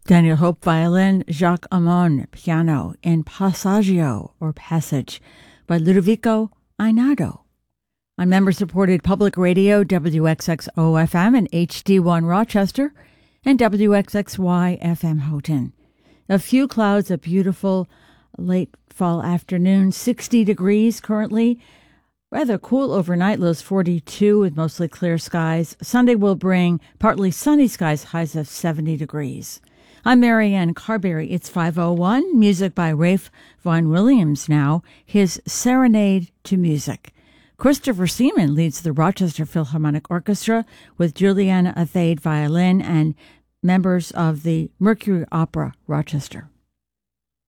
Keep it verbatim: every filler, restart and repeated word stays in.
Daniel Hope, violin. Jacques Amon, piano, in Passaggio, or Passage, by Ludovico Einaudi. On member-supported public radio, W X X O F M and H D one Rochester, and W X X Y F M Houghton. A few clouds, a beautiful late fall afternoon, sixty degrees currently. Rather cool overnight, lows forty-two with mostly clear skies. Sunday will bring partly sunny skies, highs of seventy degrees. I'm Marianne Carberry. It's five oh one. Music by Ralph Vaughan Williams now. His Serenade to Music. Christopher Seaman leads the Rochester Philharmonic Orchestra with Juliana Athade violin and members of the Mercury Opera Rochester.